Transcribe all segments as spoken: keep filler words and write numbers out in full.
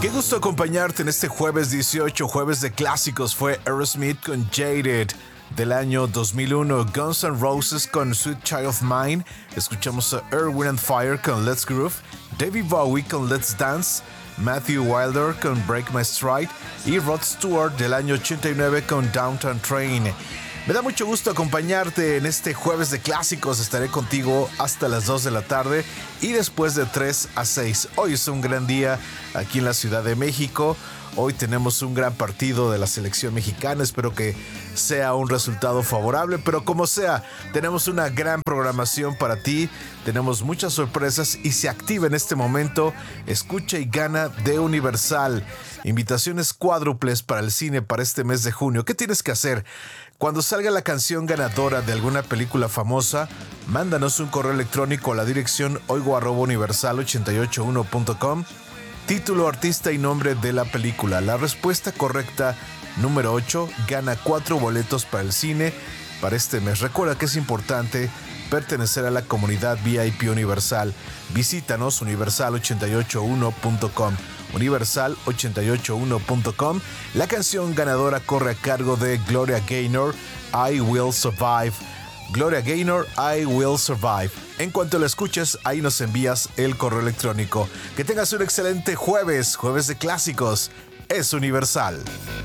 Qué gusto acompañarte en este jueves dieciocho, jueves de clásicos. Fue Aerosmith con Jaded del año dos mil uno, Guns N' Roses con Sweet Child of Mine, escuchamos a Earth, Wind and Fire con Let's Groove, David Bowie con Let's Dance, Matthew Wilder con Break My Stride y Rod Stewart del año ochenta y nueve con Downtown Train. Me da mucho gusto acompañarte en este jueves de clásicos. Estaré contigo hasta las dos de la tarde y después de tres a seis. Hoy es un gran día aquí en la Ciudad de México. Hoy tenemos un gran partido de la selección mexicana. Espero que sea un resultado favorable, pero como sea, tenemos una gran programación para ti. Tenemos muchas sorpresas y se activa en este momento Escucha y Gana de Universal. Invitaciones cuádruples para el cine para este mes de junio. ¿Qué tienes que hacer? Cuando salga la canción ganadora de alguna película famosa, mándanos un correo electrónico a la dirección oigo arroba universal ochenta y ocho uno punto com. Título, artista y nombre de la película. La respuesta correcta, número ocho, gana cuatro boletos para el cine para este mes. Recuerda que es importante pertenecer a la comunidad V I P Universal. Visítanos universal ochenta y ocho uno punto com. universal ochenta y ocho uno punto com. La canción ganadora corre a cargo de Gloria Gaynor, I Will Survive. Gloria Gaynor, I Will Survive. En cuanto la escuches, ahí nos envías el correo electrónico. Que tengas un excelente jueves, jueves de clásicos. Es Universal.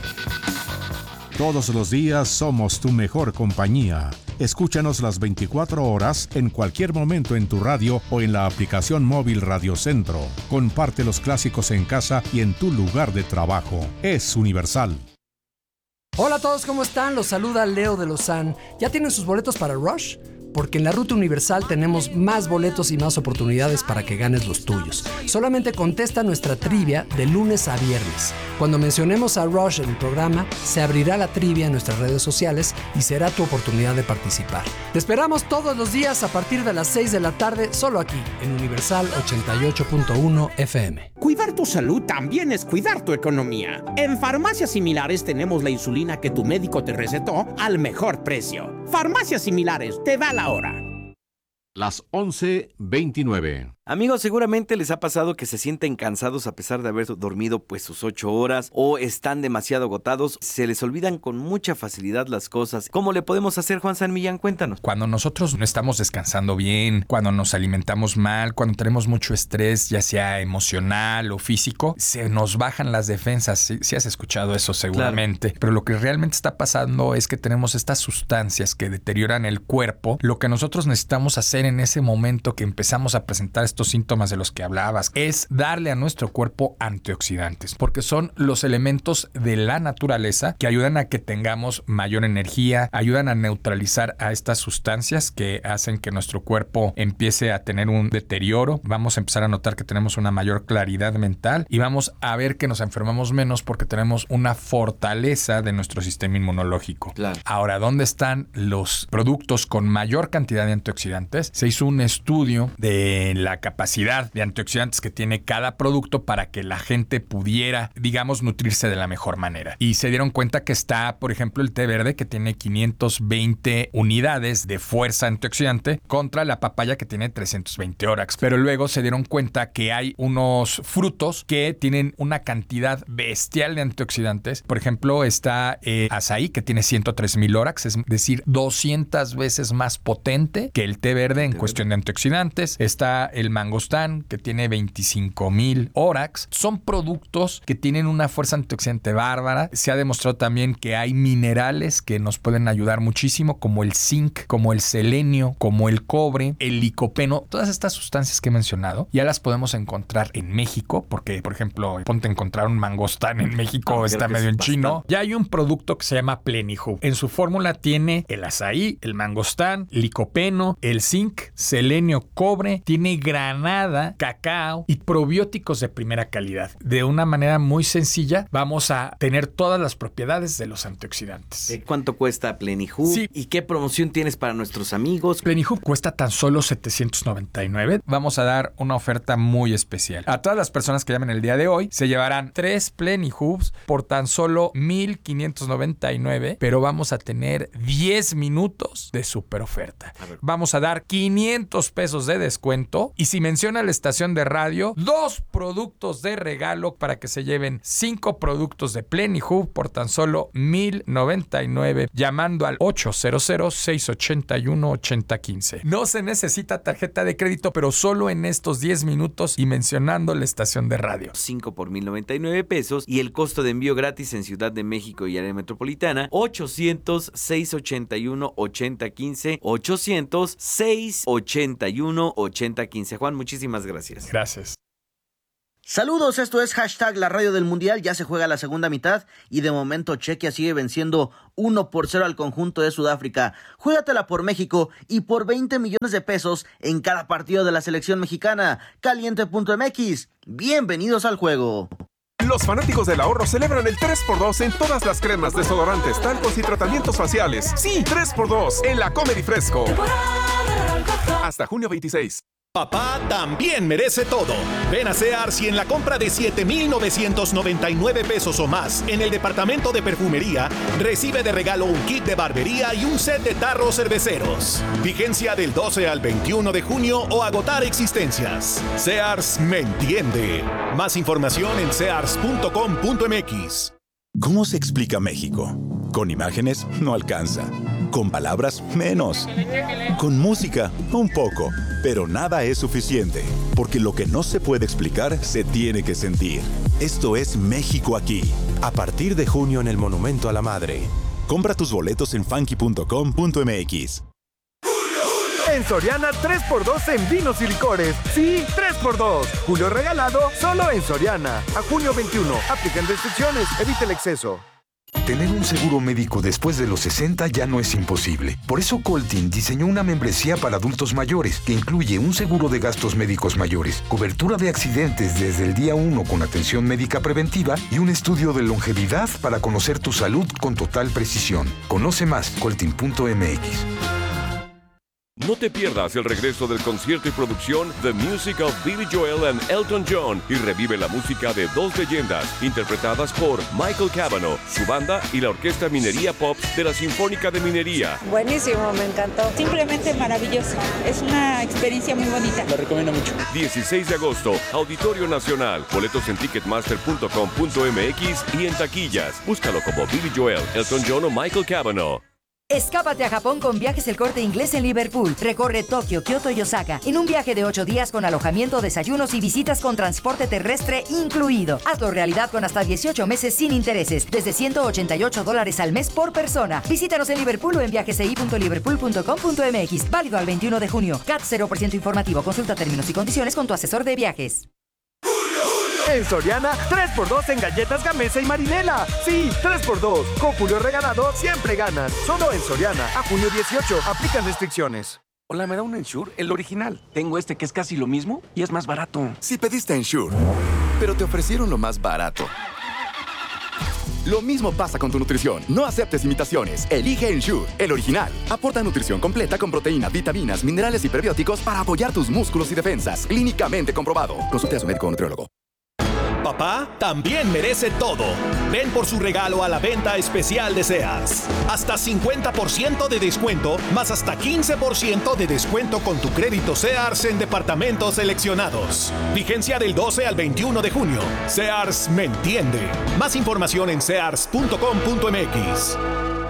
Todos los días somos tu mejor compañía. Escúchanos las veinticuatro horas en cualquier momento en tu radio o en la aplicación móvil Radio Centro. Comparte los clásicos en casa y en tu lugar de trabajo. Es Universal. Hola a todos, ¿cómo están? Los saluda Leo de Lozán. ¿Ya tienen sus boletos para Rush? Porque en la Ruta Universal tenemos más boletos y más oportunidades para que ganes los tuyos. Solamente contesta nuestra trivia de lunes a viernes. Cuando mencionemos a Rush en el programa, se abrirá la trivia en nuestras redes sociales y será tu oportunidad de participar. Te esperamos todos los días a partir de las seis de la tarde, solo aquí, en Universal ochenta y ocho punto uno F M. Cuidar tu salud también es cuidar tu economía. En Farmacias Similares tenemos la insulina que tu médico te recetó al mejor precio. Farmacias Similares, te da la hora. Las once veintinueve. Amigos, seguramente les ha pasado que se sienten cansados a pesar de haber dormido pues sus ocho horas o están demasiado agotados, se les olvidan con mucha facilidad las cosas. ¿Cómo le podemos hacer, Juan San Millán? Cuéntanos. Cuando nosotros no estamos descansando bien, cuando nos alimentamos mal, cuando tenemos mucho estrés, ya sea emocional o físico, se nos bajan las defensas. Sí, sí has escuchado eso seguramente. Claro. Pero lo que realmente está pasando es que tenemos estas sustancias que deterioran el cuerpo. Lo que nosotros necesitamos hacer en ese momento que empezamos a presentar estos síntomas de los que hablabas es darle a nuestro cuerpo antioxidantes, porque son los elementos de la naturaleza que ayudan a que tengamos mayor energía, ayudan a neutralizar a estas sustancias que hacen que nuestro cuerpo empiece a tener un deterioro. Vamos a empezar a notar que tenemos una mayor claridad mental y vamos a ver que nos enfermamos menos porque tenemos una fortaleza de nuestro sistema inmunológico. Claro. Ahora, ¿dónde están los productos con mayor cantidad de antioxidantes? Se hizo un estudio de la capacidad de antioxidantes que tiene cada producto para que la gente pudiera, digamos, nutrirse de la mejor manera. Y se dieron cuenta que está, por ejemplo, el té verde que tiene quinientas veinte unidades de fuerza antioxidante contra la papaya que tiene trescientos veinte órax. Pero luego se dieron cuenta que hay unos frutos que tienen una cantidad bestial de antioxidantes. Por ejemplo, está eh, azaí que tiene ciento tres mil órax, es decir, doscientas veces más potente que el té verde en cuestión de antioxidantes. Está el mangostán que tiene veinticinco mil órax. Son productos que tienen una fuerza antioxidante bárbara. Se ha demostrado también que hay minerales que nos pueden ayudar muchísimo, como el zinc, como el selenio, como el cobre, el licopeno. Todas estas sustancias que he mencionado ya las podemos encontrar en México, porque, por ejemplo, ponte a encontrar un mangostán en México, ah, está medio en bastante chino. Ya hay un producto que se llama Plenihub. En su fórmula tiene el azaí, el mangostán, licopeno, el zinc, selenio, cobre, tiene granada, cacao y probióticos de primera calidad. De una manera muy sencilla, vamos a tener todas las propiedades de los antioxidantes. ¿Cuánto cuesta Plenihub? Sí. ¿Y qué promoción tienes para nuestros amigos? Plenihub cuesta tan solo setecientos noventa y nueve. Vamos a dar una oferta muy especial. A todas las personas que llamen el día de hoy, se llevarán tres Plenihubs por tan solo mil quinientos noventa y nueve, pero vamos a tener diez minutos de super oferta. Vamos a dar quinientos pesos de descuento y si menciona la estación de radio, dos productos de regalo para que se lleven cinco productos de Plenihub por tan solo mil noventa y nueve llamando al ocho cero cero, seis ocho uno, ocho cero uno cinco. No se necesita tarjeta de crédito, pero solo en estos diez minutos y mencionando la estación de radio. cinco por mil noventa y nueve pesos y el costo de envío gratis en Ciudad de México y área metropolitana ochocientos, seis ochenta y uno, ochenta quince, ochocientos, seis ochenta y uno, ochenta quince. Juan, muchísimas gracias. Gracias. Saludos, esto es hashtag la radio del mundial, ya se juega la segunda mitad y de momento Chequia sigue venciendo uno por cero al conjunto de Sudáfrica. Juégatela por México y por veinte millones de pesos en cada partido de la selección mexicana. Caliente punto m x, bienvenidos al juego. Los fanáticos del ahorro celebran el tres por dos en todas las cremas, desodorantes, talcos y tratamientos faciales. Sí, tres por dos en la Comer y Fresco. Hasta junio veintiséis. Papá también merece todo. Ven a Sears y en la compra de siete mil novecientos noventa y nueve pesos o más en el departamento de perfumería, recibe de regalo un kit de barbería y un set de tarros cerveceros. Vigencia del doce al veintiuno de junio o agotar existencias. Sears me entiende. Más información en sears punto com punto m x. ¿Cómo se explica México? Con imágenes no alcanza. Con palabras menos. Con música un poco. Pero nada es suficiente, porque lo que no se puede explicar se tiene que sentir. Esto es México aquí. A partir de junio en el Monumento a la Madre. Compra tus boletos en funky punto com punto m x. En Soriana, tres por dos en vinos y licores. Sí, tres por dos. Julio regalado, solo en Soriana. A junio veintiuno. Aplican restricciones. Evite el exceso. Tener un seguro médico después de los sesenta ya no es imposible. Por eso Coltin diseñó una membresía para adultos mayores que incluye un seguro de gastos médicos mayores, cobertura de accidentes desde el día uno con atención médica preventiva y un estudio de longevidad para conocer tu salud con total precisión. Conoce más, coltin punto m x. No te pierdas el regreso del concierto y producción The Music of Billy Joel and Elton John y revive la música de dos leyendas interpretadas por Michael Cavanaugh, su banda y la Orquesta Minería Pop de la Sinfónica de Minería. Buenísimo, me encantó. Simplemente maravilloso. Es una experiencia muy bonita. Lo recomiendo mucho. dieciséis de agosto, Auditorio Nacional. Boletos en ticketmaster punto com punto m x y en taquillas. Búscalo como Billy Joel, Elton John o Michael Cavanaugh. Escápate a Japón con Viajes El Corte Inglés en Liverpool. Recorre Tokio, Kioto y Osaka en un viaje de ocho días con alojamiento, desayunos y visitas con transporte terrestre incluido. Hazlo realidad con hasta dieciocho meses sin intereses, desde ciento ochenta y ocho dólares al mes por persona. Visítanos en Liverpool o en viajesei punto liverpool punto com punto m x. Válido al veintiuno de junio. C A T cero por ciento informativo. Consulta términos y condiciones con tu asesor de viajes. En Soriana, tres por dos en galletas Gamesa y Marinela. Sí, tres por dos. Con Julio regalado, siempre ganas. Solo en Soriana. A junio dieciocho. Aplican restricciones. Hola, ¿me da un Ensure? El original. Tengo este que es casi lo mismo y es más barato. Si pediste Ensure, pero te ofrecieron lo más barato. Lo mismo pasa con tu nutrición. No aceptes imitaciones. Elige Ensure, el original. Aporta nutrición completa con proteína, vitaminas, minerales y prebióticos para apoyar tus músculos y defensas. Clínicamente comprobado. Consulte a su médico o nutriólogo. Papá también merece todo. Ven por su regalo a la venta especial de Sears. Hasta cincuenta por ciento de descuento, más hasta quince por ciento de descuento con tu crédito Sears en departamentos seleccionados. Vigencia del doce al veintiuno de junio. Sears me entiende. Más información en sears punto com punto m x.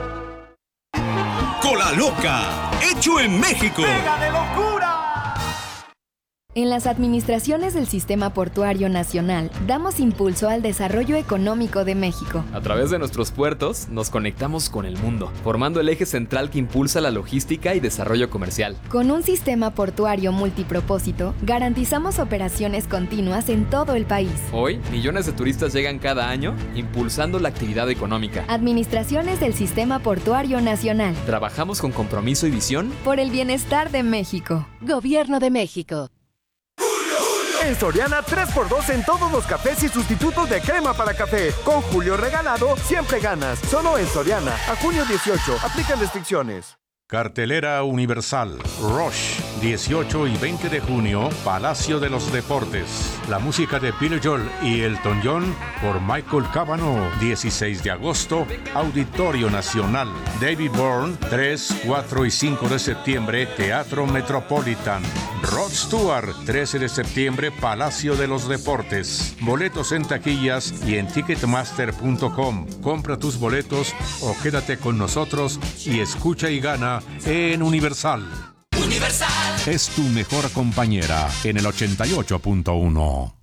Cola Loca, hecho en México. ¡Pega de locura! En las administraciones del Sistema Portuario Nacional, damos impulso al desarrollo económico de México. A través de nuestros puertos, nos conectamos con el mundo, formando el eje central que impulsa la logística y desarrollo comercial. Con un sistema portuario multipropósito, garantizamos operaciones continuas en todo el país. Hoy, millones de turistas llegan cada año, impulsando la actividad económica. Administraciones del Sistema Portuario Nacional. Trabajamos con compromiso y visión por el bienestar de México. Gobierno de México. En Soriana, tres por dos en todos los cafés y sustitutos de crema para café. Con Julio regalado, siempre ganas. Solo en Soriana. A junio dieciocho. Aplican restricciones. Cartelera Universal. Rush, dieciocho y veinte de junio, Palacio de los Deportes. La música de Billy Joel y Elton John por Michael Cavanaugh. dieciséis de agosto, Auditorio Nacional. David Byrne, tres, cuatro y cinco de septiembre, Teatro Metropolitan. Rod Stewart, trece de septiembre, Palacio de los Deportes. Boletos en taquillas y en ticketmaster punto com. Compra tus boletos o quédate con nosotros y escucha y gana en Universal. Universal Es tu mejor compañera en el ochenta y ocho punto uno.